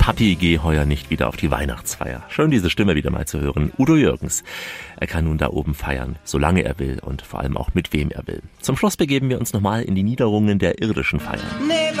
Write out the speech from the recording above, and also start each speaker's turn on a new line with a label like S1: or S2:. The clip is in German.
S1: Papi, geh heuer nicht wieder auf die Weihnachtsfeier. Schön, diese Stimme wieder mal zu hören. Udo Jürgens. Er kann nun da oben feiern, solange er will und vor allem auch mit wem er will. Zum Schluss begeben wir uns nochmal in die Niederungen der irdischen Feiern.